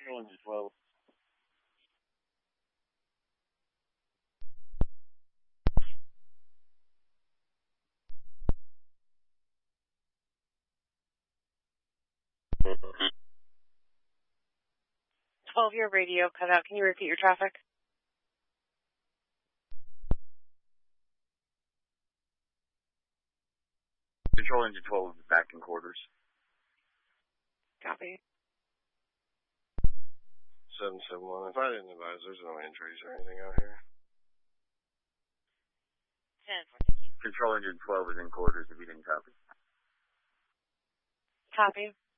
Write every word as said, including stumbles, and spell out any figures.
Control engine twelve. twelve, your radio cut out. Can you repeat your traffic? Control engine twelve is back in quarters. Copy. seven seven one. If I didn't advise, there's no entries or anything out here. ten four, thank you. Control engine twelve is in quarters if you didn't copy. Copy.